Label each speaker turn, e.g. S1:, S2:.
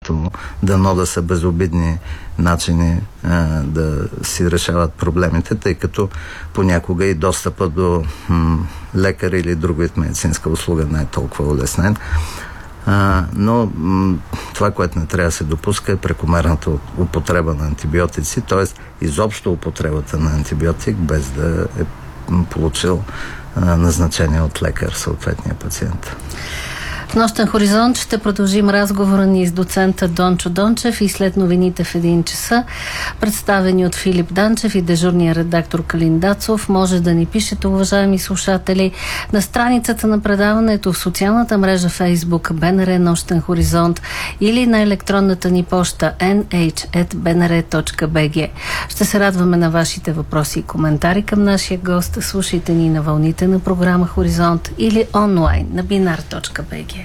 S1: здравето му. Дано да са безобидни начини да си решават проблемите, тъй като понякога и достъпа до лекар или друг вид медицинска услуга не е толкова улеснен. Но това, което не трябва да се допуска, е прекомерната употреба на антибиотици, т.е. изобщо употребата на антибиотик, без да е получил назначение от лекар съответния пациент.
S2: В Нощен хоризонт ще продължим разговора ни с доцента Дончо Дончев и след новините в 1 часа, представени от Филип Данчев и дежурния редактор Калин Дацов. Може да ни пишете, уважаеми слушатели, на страницата на предаването в социалната мрежа Facebook БНР Нощен хоризонт или на електронната ни поща nh@bnr.bg. Ще се радваме на вашите въпроси и коментари към нашия гост. Слушайте ни на вълните на програма Хоризонт или онлайн на binar.bg.